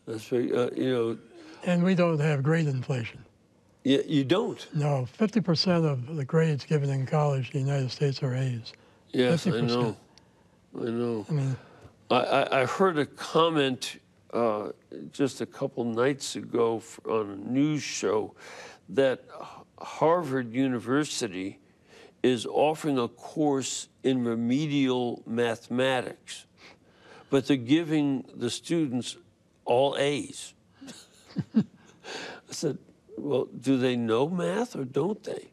That's very, And we don't have grade inflation. you don't. No, 50% of the grades given in college in the United States are A's. Yes, 50%. I know. I know. I mean, I heard a comment just a couple nights ago on a news show that Harvard University is offering a course in remedial mathematics, but they're giving the students all A's. I said, well, do they know math or don't they?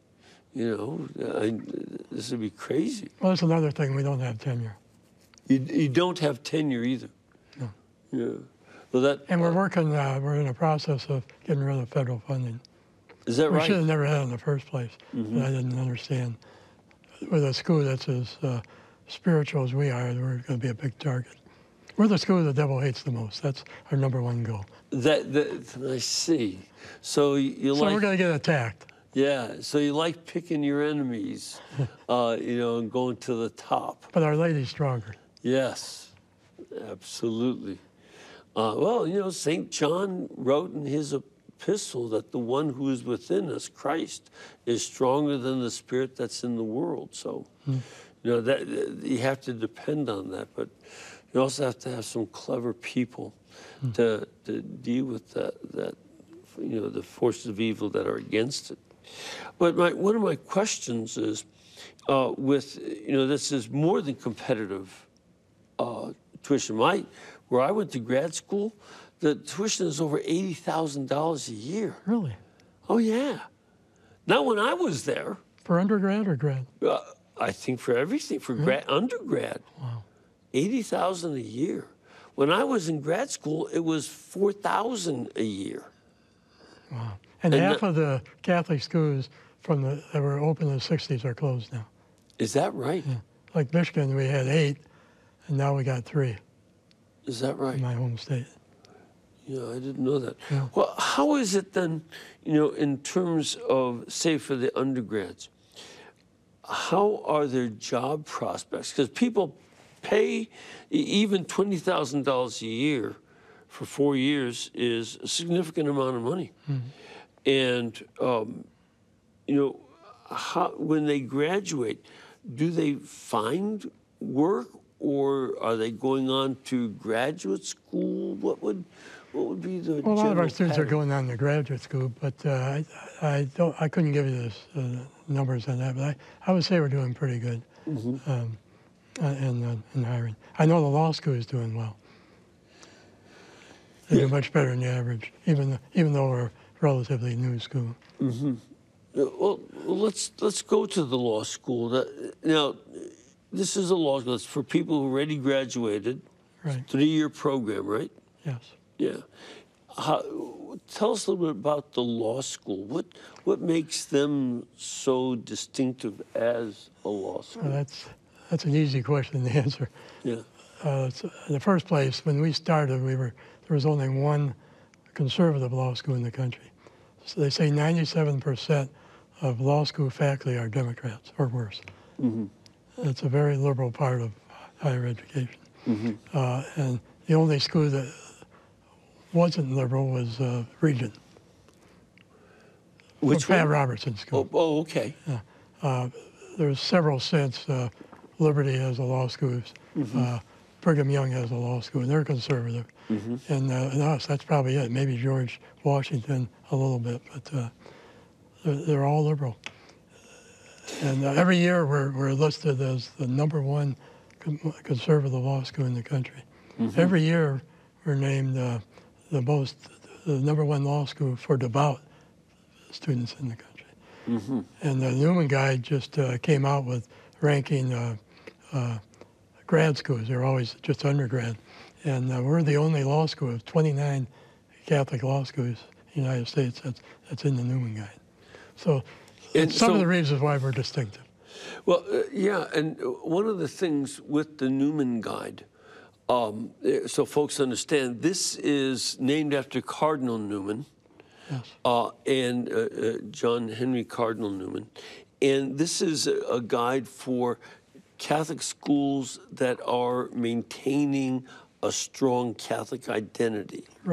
This would be crazy. well, that's another thing. We don't have tenure. You don't have tenure either. No. Yeah. Well, And we're in a process of getting rid of federal funding. Is that right? We should have never had it in the first place, Mm-hmm. but I didn't understand. With a school that's as spiritual as we are, we're going to be a big target. We're the school the devil hates the most. That's our #1 goal. I see. So So we're going to get attacked. Yeah. So you like picking your enemies, and going to the top. But our lady's stronger. Yes, absolutely. Well, St. John wrote in his epistle that the one who is within us, Christ, is stronger than the spirit that's in the world. So, that you have to depend on that, but you also have to have some clever people to deal with that, the forces of evil that are against it. But one of my questions is, this is more than competitive tuition. Where I went to grad school, the tuition is over $80,000 a year. Really? Oh, yeah. Not when I was there. For undergrad or grad? I think for everything, for undergrad. Wow. $80,000 a year. When I was in grad school, it was $4,000 a year. Wow. And half of the Catholic schools that were open in the 60s are closed now. Is that right? Yeah. Like Michigan, we had 8, and now we got 3. Is that right? In my home state. Yeah, I didn't know that. Yeah. Well, how is it then, in terms of, say, for the undergrads, how are their job prospects? Because people pay even $20,000 a year for 4 years is a significant amount of money. Mm-hmm. And, when they graduate, do they find work, or are they going on to graduate school? What would be the Well, a lot of our students pattern? are going on to graduate school, but I couldn't give you the numbers on that, but I would say we're doing pretty good in hiring. I know the law school is doing well. They do much better than the average, even though we're a relatively new school. Mm-hmm. Well, let's go to the law school. Now, this is a law school. It's for people who already graduated. Right. 3-year program, right? Yes. Yeah. Tell us a little bit about the law school. What makes them so distinctive as a law school? Well, that's an easy question to answer. Yeah. In the first place, when we started, there was only one conservative law school in the country. So they say 97% of law school faculty are Democrats or worse. Mm-hmm. It's a very liberal part of higher education. Mm-hmm. And the only school that wasn't liberal was Regent. Which Pat one? Robertson School. Oh, okay. There's several since. Liberty has a law school. Mm-hmm. Brigham Young has a law school, and they're conservative. Mm-hmm. And us, that's probably it. Maybe George Washington a little bit, but they're all liberal. And every year we're listed as the #1 conservative law school in the country. Mm-hmm. Every year we're named the #1 law school for devout students in the country. Mm-hmm. And the Newman Guide just came out with ranking grad schools. They're always just undergrad. And we're the only law school of 29 Catholic law schools in the United States that's in the Newman Guide. So some of the reasons why we're distinctive. Well, yeah, and one of the things with the Newman Guide, so folks understand, this is named after Cardinal Newman. Yes. And John Henry Cardinal Newman. And this is a guide for Catholic schools that are maintaining a strong Catholic identity.